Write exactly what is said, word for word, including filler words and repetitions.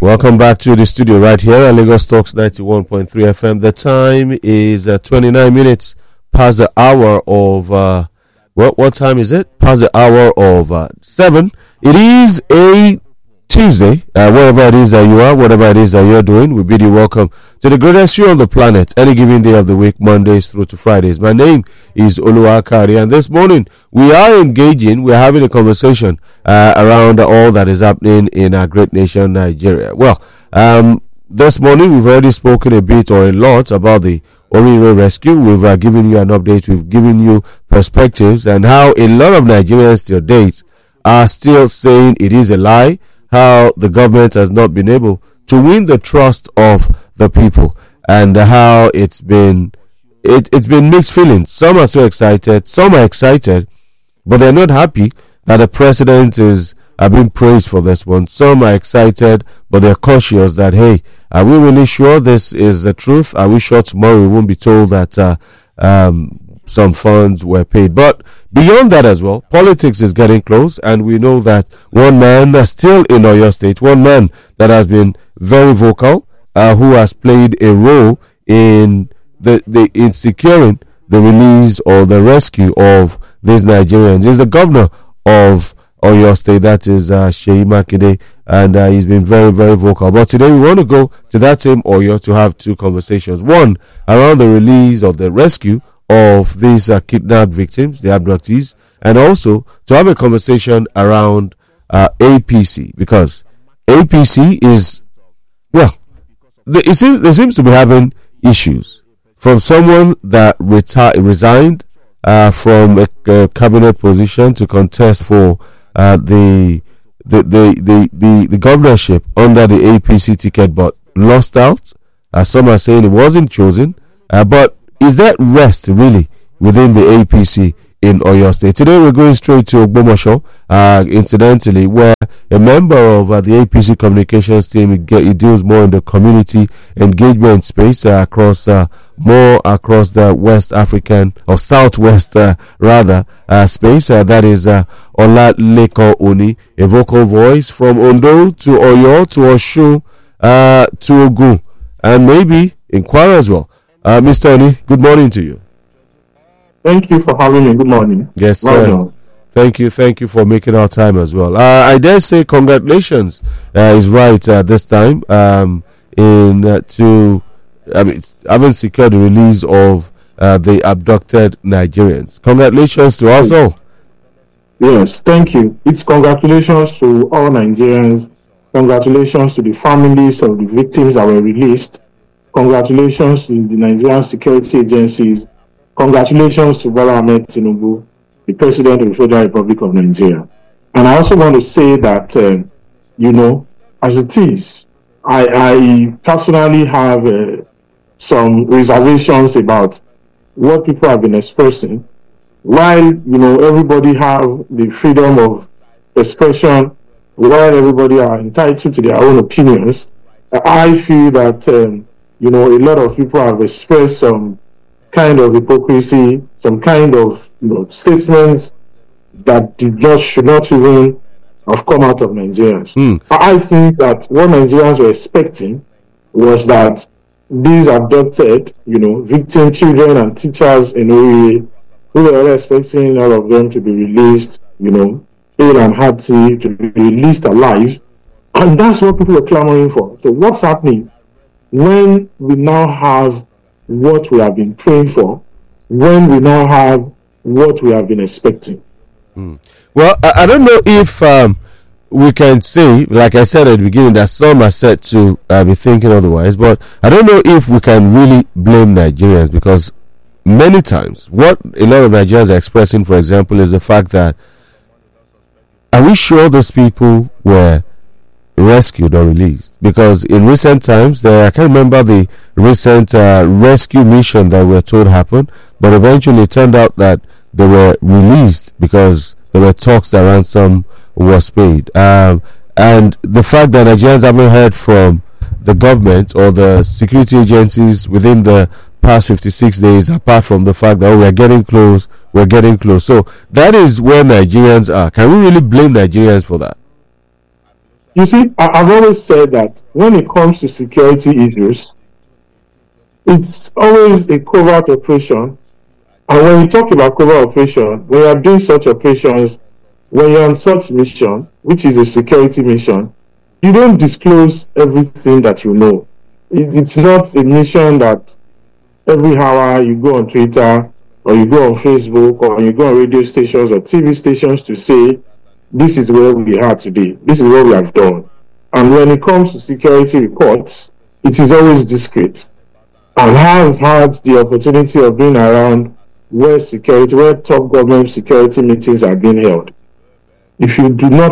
Welcome back to the studio right here at Lagos Talks ninety-one point three F M. The time is uh, twenty-nine minutes past the hour of, uh, what, what time is it? Past the hour of uh, seven. It is a Tuesday, uh, wherever it is that you are, whatever it is that you're doing, we bid you welcome to the greatest show on the planet, any given day of the week, Mondays through to Fridays. My name is Oluwakari, and this morning we are engaging, we're having a conversation uh, around all that is happening in our great nation, Nigeria. Well, um, this morning we've already spoken a bit or a lot about the Orire rescue. We've uh, given you an update, we've given you perspectives, and how a lot of Nigerians till date are still saying it is a lie, how the government has not been able to win the trust of the people, and how it's been it, it's been mixed feelings. Some are so excited, some are excited, but they're not happy that the president is uh, being praised for this one. Some are excited, but they're cautious that, hey, are we really sure this is the truth? Are we sure tomorrow we won't be told that uh, um, some funds were paid? But beyond that as well, politics is getting close, and we know that one man uh, still in Oyo State, one man that has been very vocal, uh, who has played a role in the, the in securing the release or the rescue of these Nigerians, is the governor of Oyo State, that is uh, Seyi Makinde, and uh, he's been very, very vocal. But today we want to go to that same Oyo to have two conversations. One, around the release or the rescue of these uh, kidnapped victims, the abductees, and also to have a conversation around uh, A P C, because A P C is, well, they, it seems, they seems to be having issues from someone that reti- resigned uh, from a, a cabinet position to contest for uh, the, the, the, the, the, the governorship under the A P C ticket, but lost out. Uh, some are saying it wasn't chosen, uh, but is there rest really within the A P C in Oyo State? Today we're going straight to Ogbomosho, uh, incidentally, where a member of uh, the A P C communications team, it, it deals more in the community engagement space uh, across uh, more across the West African or Southwest uh, rather uh, space. Uh, that is uh, Olaleko Oni, a vocal voice from Ondo to Oyo to Osun uh, to Ogun, and maybe in Kwara as well. Uh, Mister Oni, good morning to you. Thank you for having me. Good morning. Yes, sir. Well thank you. Thank you for making our time as well. Uh, I dare say congratulations uh, is right uh, this time um, in uh, to I mean, having secured the release of uh, the abducted Nigerians. Congratulations to us all. Yes, thank you. It's congratulations to all Nigerians. Congratulations to the families of the victims that were released. Congratulations to the Nigerian security agencies. Congratulations to Bola Ahmed Tinubu, the President of the Federal Republic of Nigeria. And I also want to say that, uh, you know, as it is, I, I personally have uh, some reservations about what people have been expressing. While, you know, everybody have the freedom of expression, while everybody are entitled to their own opinions, I feel that, um, you know, a lot of people have expressed some kind of hypocrisy, some kind of, you know, statements that did not, should not even have come out of Nigerians. Mm. I think that what Nigerians were expecting was that these abducted, you know, victim children and teachers in Orire, who were expecting all of them to be released, you know, hale and hearty, to be released alive. And that's what people were clamoring for. So what's happening when we now have what we have been praying for, when we now have what we have been expecting? Mm. Well, I, I don't know if um, we can say, like I said at the beginning, that some are said to uh, be thinking otherwise, but I don't know if we can really blame Nigerians, because many times what a lot of Nigerians are expressing, for example, is the fact that, are we sure those people were rescued or released? Because in recent times, there, I can't remember the recent uh, rescue mission that we were told happened, but eventually it turned out that they were released because there were talks that ransom was paid. Um, and the fact that Nigerians haven't heard from the government or the security agencies within the past fifty-six days, apart from the fact that oh, we're getting close, we're getting close. So that is where Nigerians are. Can we really blame Nigerians for that? You see, I, I've always said that when it comes to security issues, it's always a covert operation. And when you talk about covert operation, when you are doing such operations, when you're on such mission, which is a security mission, you don't disclose everything that you know. It, it's not a mission that every hour you go on Twitter or you go on Facebook or you go on radio stations or T V stations to say, this is where we are today, this is what we have done. And when it comes to security reports, it is always discreet. And I have had the opportunity of being around where security, where top government security meetings are being held. If you do not